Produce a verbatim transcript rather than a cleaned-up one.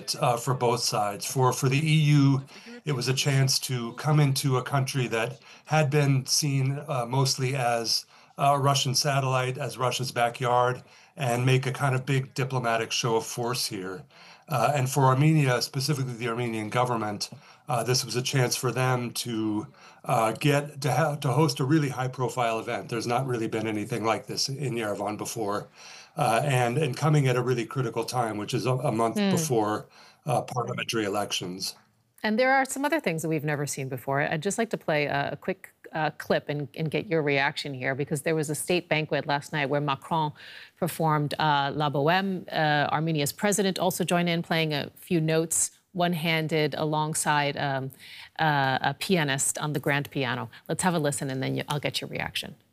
it uh, for both sides. For for the E U, it was a chance to come into a country that had been seen uh, mostly as a Russian satellite, as Russia's backyard, and make a kind of big diplomatic show of force here. Uh, and for Armenia, specifically the Armenian government, uh, this was a chance for them to uh, get to have to host a really high-profile event. There's not really been anything like this in Yerevan before, uh, and and coming at a really critical time, which is a, a month Mm. before uh, parliamentary elections. And there are some other things that we've never seen before. I'd just like to play a, a quick uh, clip and, and get your reaction here, because there was a state banquet last night where Macron performed uh, La Bohème. Uh, Armenia's president also joined in, playing a few notes, one-handed, alongside um, uh, a pianist on the grand piano. Let's have a listen, and then you, I'll get your reaction.